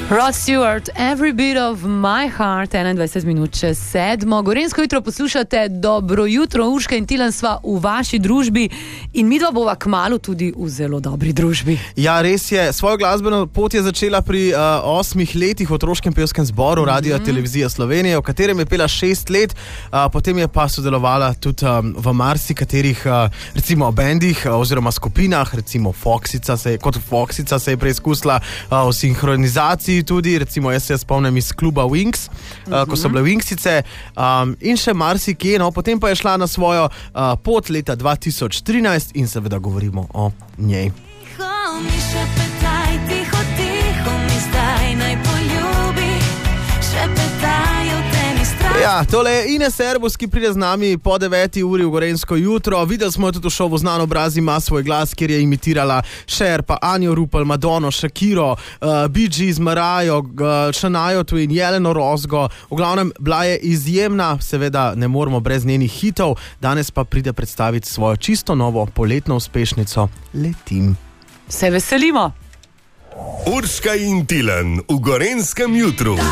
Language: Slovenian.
Rod Stewart, Every Beat of My Heart, 21 minut čez 7. Gorenjsko jutro poslušate, dobro jutro, Urška in Tilen sva v vaši družbi in midva bova kmalu tudi v zelo dobri družbi. Ja, res je. Svojo glasbeno pot je začela pri 8 letih v otroškem pevskem zboru Radia Televizija Slovenije, v katerem je pela 6 let, potem je pa sodelovala tudi v marsikaterih recimo bendih oziroma skupinah, recimo Foxica se je preizkusila v sinhronizaciji tudi, recimo jaz se spomnim iz kluba Wings, ko so bile Wingsice, in še marsikje, no, potem pa je šla na svojo pot leta 2013 in seveda govorimo o njej. Ja, tole je Ines Erbus, ki pride z nami po 9. uri v Gorenjsko jutro. Videli smo jo tudi v šovu Znan obraz ima svoj glas, kjer je imitirala Cher, pa Anjo Rupel, Madono, Shakiro, Bee Gees, Marijo, Shania Twain, Jeleno Rozgo. V glavnem, bila je izjemna, seveda ne moremo brez njenih hitov. Danes pa pride predstaviti svojo čisto novo poletno uspešnico Letim. Se veselimo. Urška in Tilen v Gorenjskem jutru.